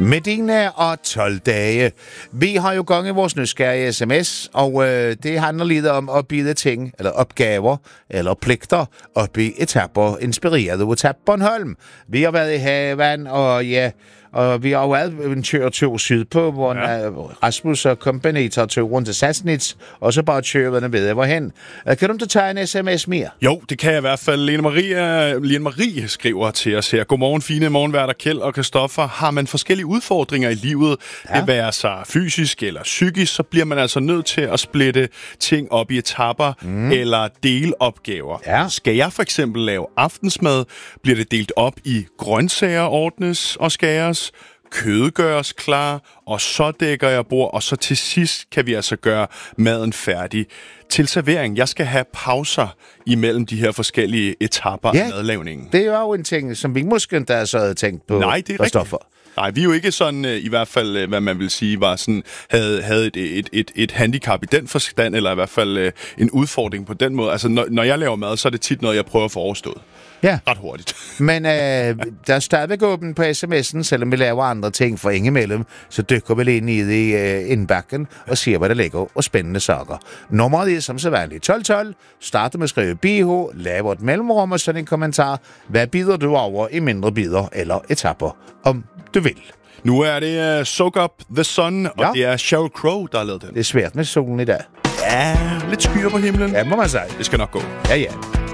Medina og 12 dage. Vi har jo gang i vores nysgerrige sms, og det handler lidt om at bide ting, eller opgaver, eller pligter, op i etapper, inspireret af Tab Bornholm. Vi har været i haven, og vi har jo været en tur sydpå, hvor Rasmus og company tager tur rundt til Sassnitz, og så bare tørverne ved hvorhen. Kan du tage en sms mere? Jo, det kan jeg i hvert fald. Lene Marie skriver til os her. Godmorgen, fine morgenværter Kjeld og Christoffer. Har man forskellige udfordringer i livet, det være sig fysisk eller psykisk, så bliver man altså nødt til at splitte ting op i etapper eller delopgaver. Ja. Skal jeg for eksempel lave aftensmad, bliver det delt op i grøntsager ordnes og skæres, kød gøres klar, og så dækker jeg bord, og så til sidst kan vi altså gøre maden færdig til servering. Jeg skal have pauser imellem de her forskellige etapper af madlavningen. Det er jo en ting, som vi måske endda så havde tænkt på. Nej, det er Christoffer. Nej, vi er jo ikke sådan, i hvert fald, hvad man vil sige, var sådan, havde et handicap i den forstand, eller i hvert fald en udfordring på den måde. Altså, når jeg laver mad, så er det tit noget, jeg prøver at få overstået. Ja. Ret hurtigt. Men der er stadigvæk åben på sms'en, selvom vi laver andre ting for imellem, så dykker vi lige ned i indbakken og ser, hvad der ligger og spændende sager. Nummeret er som sædvanligt 1212. Starter med at skrive BH, laver et mellemrum og sådan en kommentar. Hvad bider du over i mindre bider eller etapper, om du vil? Nu er det Soak Up the Sun, og det er Sheryl Crow, der har lavet den. Det er svært med solen i dag. Ja, lidt skyer på himlen. Ja, må man sige. Det skal nok gå. Ja.